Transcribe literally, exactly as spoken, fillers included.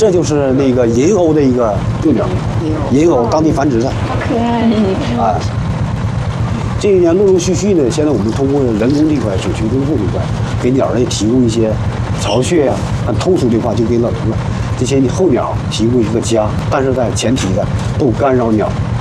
这就是那个银鸥的一个幼鸟，银鸥当地繁殖的， 好可爱啊。这一年陆陆续续呢，现在我们通过人工这块、水渠维护这块，给鸟类提供一些巢穴呀、啊，按通俗的话就给冷了。这些候鸟提供一个家，但是在前提的不干扰鸟